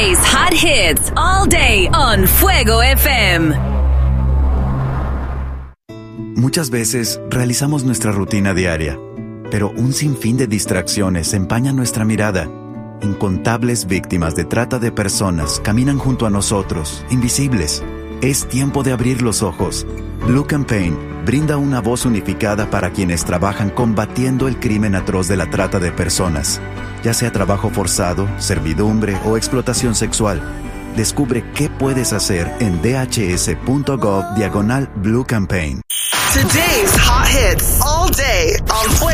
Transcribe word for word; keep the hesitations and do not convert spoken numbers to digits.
Today's hot hits all day on Fuego F M. Muchas veces realizamos nuestra rutina diaria, pero un sinfín de distracciones empañan nuestra mirada. Incontables víctimas de trata de personas caminan junto a nosotros, invisibles. Es tiempo de abrir los ojos. Blue Campaign brinda una voz unificada para quienes trabajan combatiendo el crimen atroz de la trata de personas, ya sea trabajo forzado, servidumbre o explotación sexual. Descubre qué puedes hacer en dhs.gov diagonal Blue Campaign. Today's hot hits all day on Fuego.